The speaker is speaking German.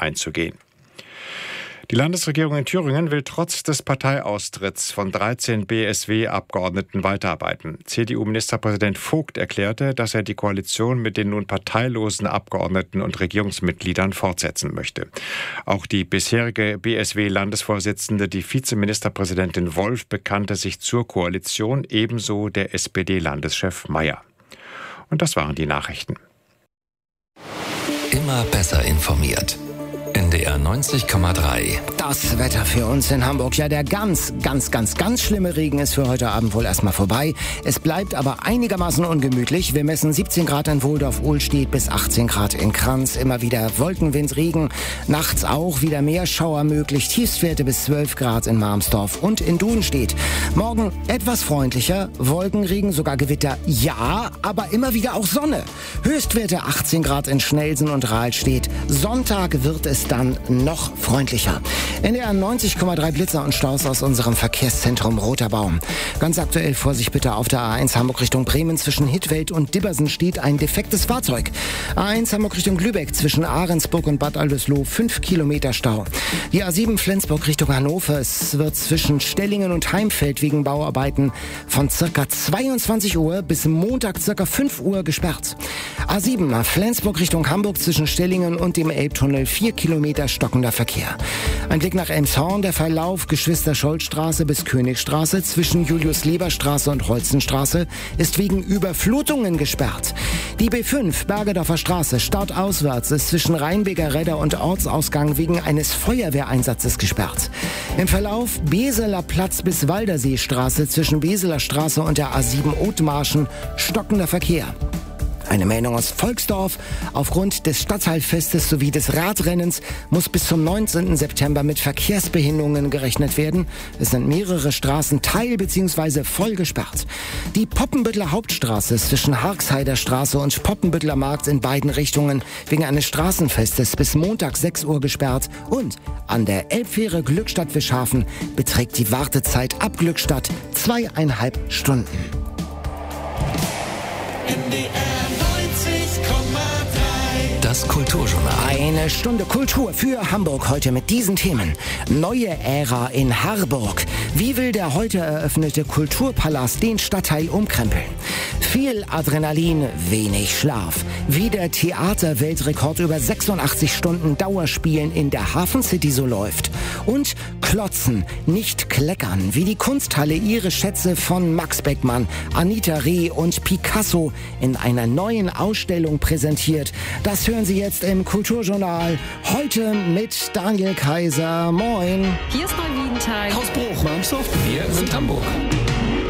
einzugehen. Die Landesregierung in Thüringen will trotz des Parteiaustritts von 13 BSW-Abgeordneten weiterarbeiten. CDU-Ministerpräsident Vogt erklärte, dass er die Koalition mit den nun parteilosen Abgeordneten und Regierungsmitgliedern fortsetzen möchte. Auch die bisherige BSW-Landesvorsitzende, die Vizeministerpräsidentin Wolf, bekannte sich zur Koalition, ebenso der SPD-Landeschef Mayer. Und das waren die Nachrichten. Immer besser informiert. NDR 90,3. Das Wetter für uns in Hamburg. Ja, der ganz schlimme Regen ist für heute Abend wohl erstmal vorbei. Es bleibt aber einigermaßen ungemütlich. Wir messen 17 Grad in Wohldorf-Ohlstedt bis 18 Grad in Kranz. Immer wieder Wolkenwind, Regen. Nachts auch wieder mehr Schauer möglich. Tiefstwerte bis 12 Grad in Marmsdorf und in Dudenstedt. Morgen etwas freundlicher. Wolkenregen, sogar Gewitter. Ja, aber immer wieder auch Sonne. Höchstwerte 18 Grad in Schnelsen und Rahlstedt. Sonntag wird es dann noch freundlicher. NDR 90,3 Blitzer und Staus aus unserem Verkehrszentrum Roter Baum. Ganz aktuell Vorsicht bitte auf der A1 Hamburg Richtung Bremen. Zwischen Hittwelt und Dibbersen steht ein defektes Fahrzeug. A1 Hamburg Richtung Lübeck zwischen Ahrensburg und Bad Aldesloh 5 Kilometer Stau. Die A7 Flensburg Richtung Hannover. Es wird zwischen Stellingen und Heimfeld wegen Bauarbeiten von circa 22 Uhr bis Montag circa 5 Uhr gesperrt. A7 Flensburg Richtung Hamburg zwischen Stellingen und dem Elbtunnel 4 Kilometer stockender Verkehr. Ein Blick nach Elmshorn, der Verlauf Geschwister-Scholl-Straße bis Königstraße zwischen Julius-Leber-Straße und Holzenstraße ist wegen Überflutungen gesperrt. Die B5 Bergedorfer Straße startauswärts ist zwischen Rheinbeker Redder und Ortsausgang wegen eines Feuerwehreinsatzes gesperrt. Im Verlauf Beseler Platz bis Walderseestraße zwischen Beseler Straße und der A7 Othmarschen stockender Verkehr. Eine Meldung aus Volksdorf. Aufgrund des Stadtteilfestes sowie des Radrennens muss bis zum 19. September mit Verkehrsbehinderungen gerechnet werden. Es sind mehrere Straßen teil- bzw. voll gesperrt. Die Poppenbütteler Hauptstraße ist zwischen Harksheider Straße und Poppenbütteler Markt in beiden Richtungen wegen eines Straßenfestes bis Montag 6 Uhr gesperrt. Und an der Elbfähre Glückstadt-Wischhafen beträgt die Wartezeit ab Glückstadt 2,5 Stunden. Das Kulturjournal. Eine Stunde Kultur für Hamburg heute mit diesen Themen. Neue Ära in Harburg. Wie will der heute eröffnete Kulturpalast den Stadtteil umkrempeln? Viel Adrenalin, wenig Schlaf. Wie der Theaterweltrekord über 86 Stunden Dauerspielen in der Hafen City so läuft. Und Klotzen, nicht kleckern. Wie die Kunsthalle ihre Schätze von Max Beckmann, Anita Reh und Picasso in einer neuen Ausstellung präsentiert. Das hören Sie jetzt im Kulturjournal. Heute mit Daniel Kaiser. Moin. Hier ist Neuwiedental. Hausbruch, Marmsdorf. Wir sind Hamburg.